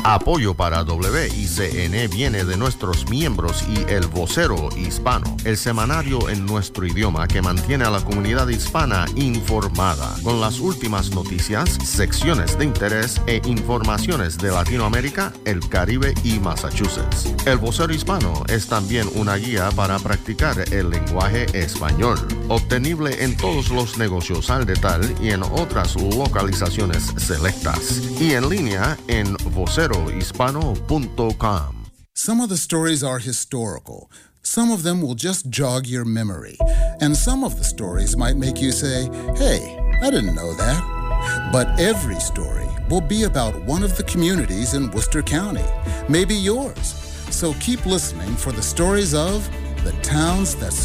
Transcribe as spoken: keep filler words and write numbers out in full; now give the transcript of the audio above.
Apoyo para W I C N viene de nuestros miembros y El Vocero Hispano, el semanario en nuestro idioma que mantiene a la comunidad hispana informada, con las últimas noticias, secciones de interés e informaciones de Latinoamérica, el Caribe y Massachusetts. El Vocero Hispano es también una guía para practicar el lenguaje español, obtenible en todos los negocios al detalle y en otras localizaciones selectas, y en línea en vocero hispano punto com. Some of the stories are historical. Some of them will just jog your memory. And some of the stories might make you say, hey, I didn't know that. But every story will be about one of the communities in Worcester County, maybe yours. So keep listening for the stories of the towns that